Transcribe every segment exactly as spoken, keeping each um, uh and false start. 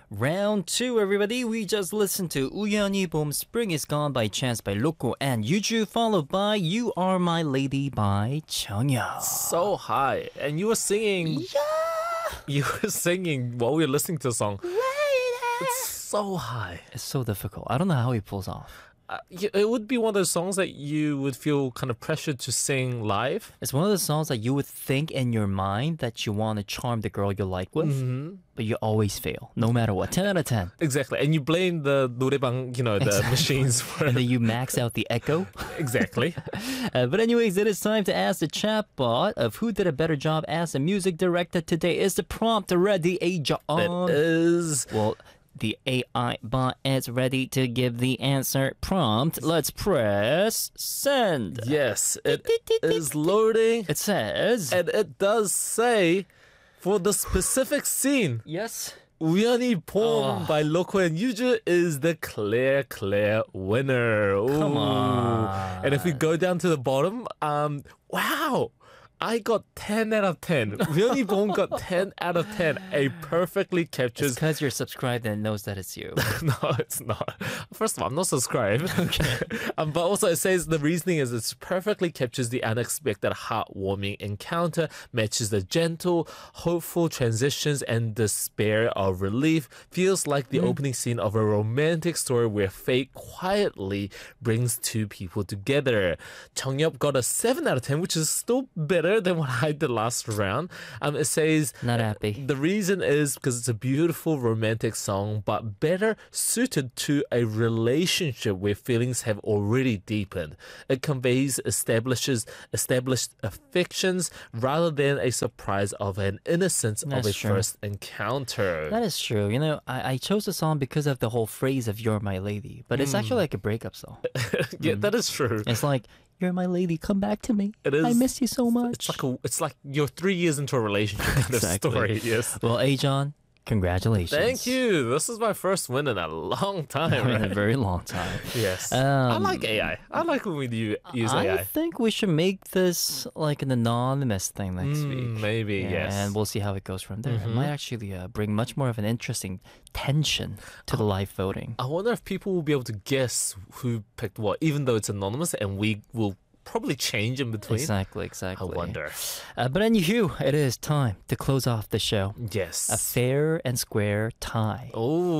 Round two, everybody. We just listened to 우연히 봄 Spring is Gone by Chance by Loco and Yuju, followed by You Are My Lady by Jeongyeon. So high. And you were singing. Yeah. You were singing while we were listening to the song. Lady. It's so high. It's so difficult. I don't know how he pulls off. Uh, y- it would be one of those songs that you would feel kind of pressured to sing live. It's one of the songs that you would think in your mind that you want to charm the girl you like with, Mm-hmm. but you always fail, no matter what. ten out of ten. Exactly. And you blame the 노래방, you know, the Exactly. machines for And it. then you max out the echo. Exactly. Uh, but anyways, it is time to ask the chatbot of who did a better job as a music director today. Is the prompt ready, Aja? It is. Well, the A I bot is ready to give the answer prompt. Let's press send. Yes, it is loading. It says... And it does say, for the specific scene, Yes. 우연히 봄 Oh. by Loco and Yuju is the clear, clear winner. Come Ooh. on. And if we go down to the bottom, um, wow, I got ten out of ten. 우연히 봄 got ten out of ten. A perfectly It's captures. because you're subscribed and it knows that it's you. No, it's not. First of all, I'm not subscribed. Okay. um, but also, it says the reasoning is it perfectly captures the unexpected, heartwarming encounter, matches the gentle, hopeful transitions and despair of relief. Feels like the opening scene of a romantic story where fate quietly brings two people together. Jeongyeon got a seven out of ten, which is still better than what I did last round. Um, it says Not happy. the reason is because it's a beautiful romantic song, but better suited to a relationship where feelings have already deepened. It conveys establishes established affections rather than a surprise of an innocence of That's a true. first encounter. That is true. You know, I, I chose the song because of the whole phrase of You're My Lady, but it's actually like a breakup song. Yeah, that is true. It's like, You're my lady, come back to me. It is. I miss you so much. It's like a, it's like you're three years into a relationship kind Exactly. of story. Yes. Well, Ajon, congratulations. Thank you. This is my first win in a long time. In a Right? very long time. Yes. I Um, like A I. I like when we do use I A I. think we should make this like an anonymous thing next Mm, week. maybe, Yeah, yes. And we'll see how it goes from there. It might actually uh, bring much more of an interesting tension to the live voting. I wonder if people will be able to guess who picked what, even though it's anonymous, and we will probably change in between. Exactly, I exactly. wonder. Uh, but anywho, it is time to close off the show. Yes. A fair and square tie.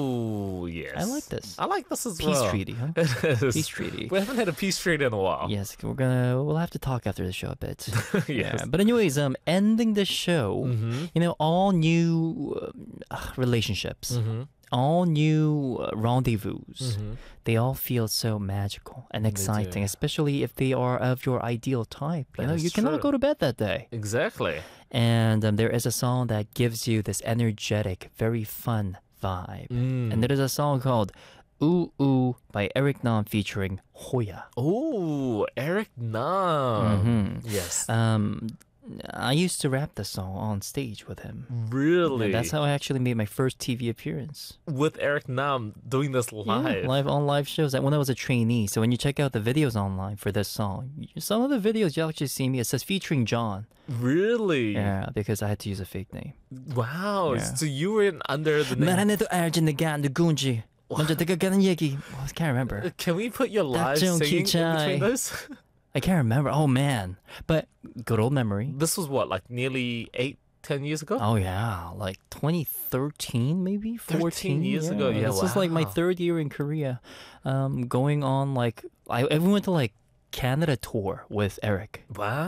Oh, yes. I like this. I like this as Peace well. treaty, huh? It is. Peace treaty. We haven't had a peace treaty in a while. Yes, we're gonna. We'll have to talk after the show a bit. Yes. Yeah, but anyways, um, ending the show. Mm-hmm. You know, all new uh, relationships, Mm-hmm. all new uh, rendezvous. Mm-hmm. They all feel so magical and They exciting, do. especially if they are of your ideal type. You That know, is you cannot true. go to bed that day. Exactly. And um, there is a song that gives you this energetic, very fun vibe. Mm. And there is a song called Ooh Ooh by Eric Nam featuring Hoya. Oh, Eric Nam. Mhm. Yes. Um, I used to rap the song on stage with him. really? And that's how I actually made my first T V appearance. With Eric Nam doing this live. Yeah, live on live shows. Like when I was a trainee. So when you check out the videos online for this song, you- some of the videos you actually see me. It says featuring John. Really? Yeah, because I had to use a fake name. Wow. Yeah. So you were in under the name. 말안해도 알지 내가 누군지. 먼저 다가가는 얘기. Oh, I can't remember. Can we put your live 좀 singing in 기차에. between those? I can't remember. Oh man. But good old memory. This was what, like nearly eight, ten years ago? Oh yeah, like twenty thirteen maybe, fourteen years ago, yeah, This was like my wow. third year in Korea, um, going on like I, I went to like Canada tour with Eric.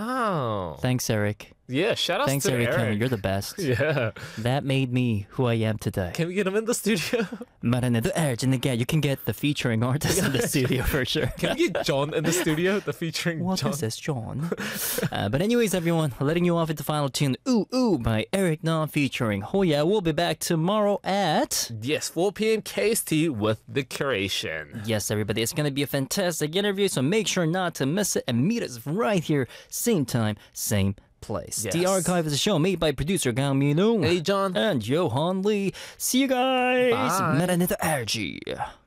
Wow. Thanks, Eric. Yeah, shout out Thanks, to Eric. Eric. You're the best. Yeah. That made me who I am today. Can we get him in the studio? 말안해도 알지 내가. You can get the featuring artist in the studio for sure. Can we get John in the studio? The featuring What John? is this, John? uh, but anyways, everyone, letting you off with the final tune, Ooh Ooh by Eric Nam featuring Hoya. We'll be back tomorrow at... Yes, four p.m. K S T with the curation. Yes, everybody, it's going to be a fantastic interview, so make sure not to miss it and meet us right here, same time, same place. Yes. The Archive is a show made by producer Gang Minung Hey, John. and Johan Lee. See you guys. Bye. 말안해도 알지.